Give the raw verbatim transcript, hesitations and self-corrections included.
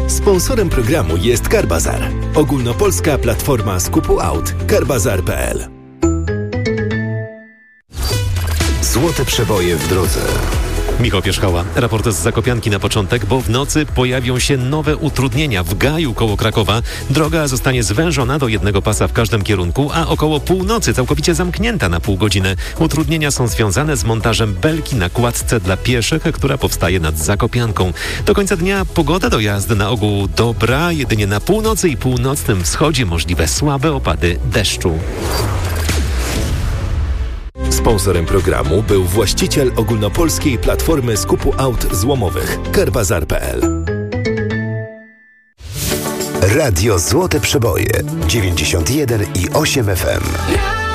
Sponsorem programu jest Carbazar, ogólnopolska platforma skupu aut. carbazar kropka p l. Złote przeboje w drodze. Michał Pierzchała. Raport z Zakopianki na początek, bo w nocy pojawią się nowe utrudnienia w Gaju koło Krakowa. Droga zostanie zwężona do jednego pasa w każdym kierunku, a około północy całkowicie zamknięta na pół godziny. Utrudnienia są związane z montażem belki na kładce dla pieszych, która powstaje nad Zakopianką. Do końca dnia pogoda do jazdy na ogół dobra, jedynie na północy i północnym wschodzie możliwe słabe opady deszczu. Sponsorem programu był właściciel ogólnopolskiej platformy skupu aut złomowych carbazar kropka p l. Radio Złote Przeboje dziewięćdziesiąt jeden i osiem F M.